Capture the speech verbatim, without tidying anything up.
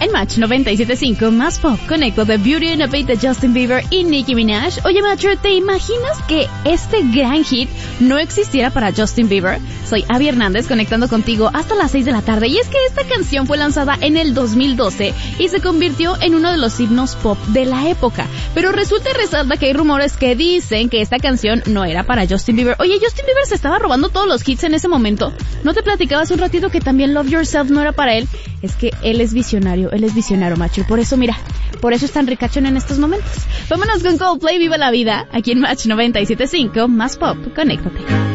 En Match noventa y siete punto cinco, más pop, conecto de Beauty and a Beat de Justin Bieber y Nicki Minaj. Oye, Macho, ¿te imaginas que este gran hit no existiera para Justin Bieber? Soy Abby Hernández, conectando contigo hasta las seis de la tarde. Y es que esta canción fue lanzada en el dos mil doce y se convirtió en uno de los himnos pop de la época. Pero resulta y resalta que hay rumores que dicen que esta canción no era para Justin Bieber. Oye, Justin Bieber se estaba robando todos los hits en ese momento. ¿No te platicaba hace un ratito que también Love Yourself no era para él? Es que él es visionario, él es visionario, Macho. Y por eso, mira, por eso es tan ricachón en estos momentos. Vámonos con Coldplay, Viva la Vida, aquí en Match noventa y siete punto cinco, más pop, conéctate.